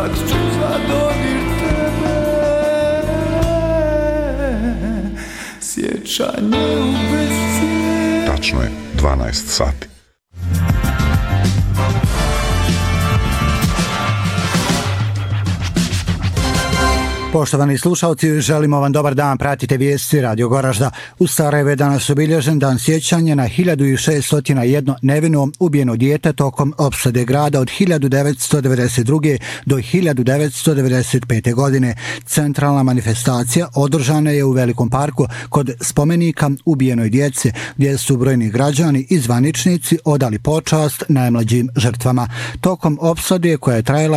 kad ću za dodir tebe, sjećanje u bescijenje. Tačno je 12 sati. Poštovani slušalci, želimo vam dobar dan, pratite vijesti Radio Goražda. U Sarajevu je danas obilježen dan sjećanja na 1601 nevino ubijeno dijete tokom opsade grada od 1992. do 1995. godine. Centralna manifestacija održana je u Velikom parku kod spomenika ubijenoj djeci, gdje su brojni građani i zvaničnici odali počast najmlađim žrtvama. Tokom opsade koja je trajala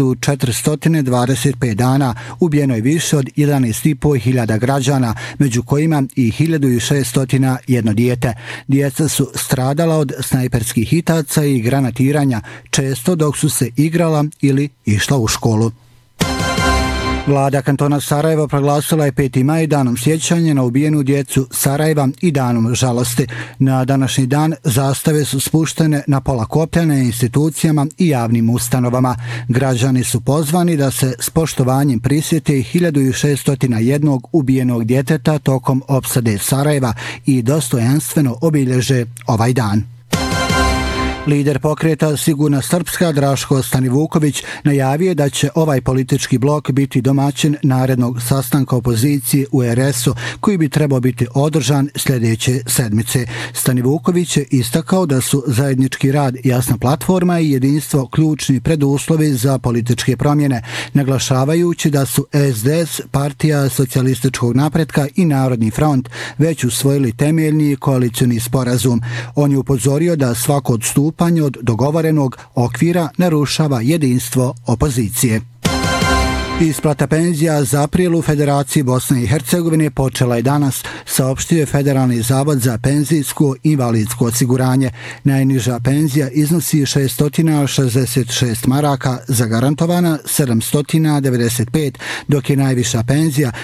1425 dana, ubijeno je više od 11.500 građana, među kojima i 1601 dijete. Djeca su stradala od snajperskih hitaca i granatiranja, često dok su se igrala ili išla u školu. Vlada kantona Sarajeva proglasila je 5. maj danom sjećanja na ubijenu djecu Sarajeva i danom žalosti. Na današnji dan zastave su spuštene na pola koplja na institucijama i javnim ustanovama. Građani su pozvani da se s poštovanjem prisjete 1601 ubijenog djeteta tokom opsade Sarajeva i dostojanstveno obilježe ovaj dan. Lider pokreta Sigurna Srpska Draško Stanivuković najavio da će ovaj politički blok biti domaćin narednog sastanka opozicije u RS-u koji bi trebao biti održan sljedeće sedmice. Stanivuković je istakao da su zajednički rad, jasna platforma i jedinstvo ključni preduslovi za političke promjene, naglašavajući da su SDS, Partija socijalističkog napretka i Narodni front već usvojili temeljni koalicioni sporazum. On je upozorio da svako odstupanje od dogovorenog okvira narušava jedinstvo opozicije. Isplata penzija za april u Federaciji Bosne i Hercegovine počela je danas, saopštio je Federalni zavod za penzijsko i invalidsko osiguranje. Najniža penzija iznosi 666 maraka, zagarantovana 795, dok je najviša penzija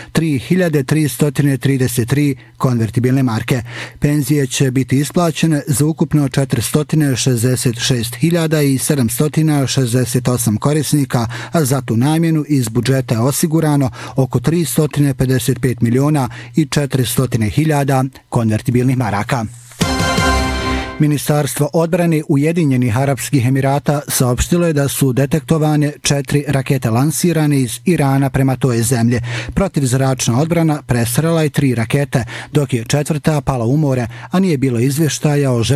3333 konvertibilne marke. Penzije će biti isplaćene za ukupno 466.768 korisnika, a za tu namjenu iz budžeta je osigurano oko 355 miliona i 400.000 konvertibilnih maraka. Ministarstvo odbrane Ujedinjenih Arapskih Emirata saopštilo je da su detektovane 4 rakete lansirane iz Irana prema toj zemlji. Protivzračna odbrana presrela je 3 rakete, dok je 4. pala u more, a nije bilo izvještaja o